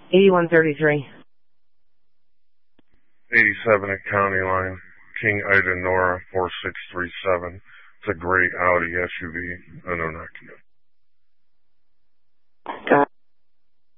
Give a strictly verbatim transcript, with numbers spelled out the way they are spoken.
eighty-one thirty-three. eighty-seven at County Line, King Ida Nora four six three seven. It's a gray Audi S U V, an Onakio.